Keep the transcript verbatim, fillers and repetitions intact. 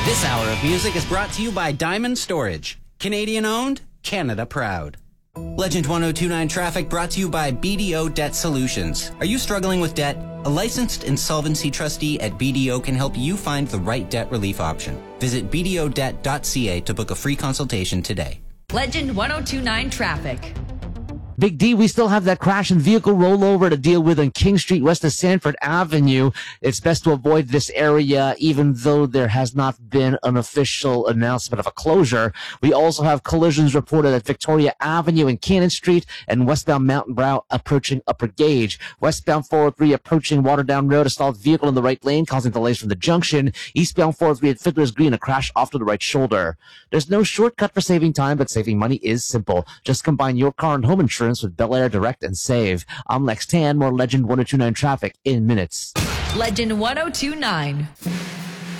This hour of music is brought to you by Diamond Storage. Canadian owned, Canada proud. Legend one oh two point nine Traffic brought to you by B D O Debt Solutions. Are you struggling with debt? A licensed insolvency trustee at B D O can help you find the right debt relief option. Visit b d o debt dot c a to book a free consultation today. Legend one oh two point nine Traffic. Big D, we still have that crash and vehicle rollover to deal with on King Street west of Sanford Avenue. It's best to avoid this area, even though there has not been an official announcement of a closure. We also have collisions reported at Victoria Avenue and Cannon Street and westbound Mountain Brow approaching Upper Gauge. Westbound four oh three approaching Waterdown Road, a stalled vehicle in the right lane causing delays from the junction. Eastbound four oh three at Fiddler's Green, a crash off to the right shoulder. There's no shortcut for saving time, but saving money is simple. Just combine your car and home insurance with Bel Air Direct and save. I'm Lex Tan. More Legend one oh two point nine Traffic in minutes. Legend one oh two point nine.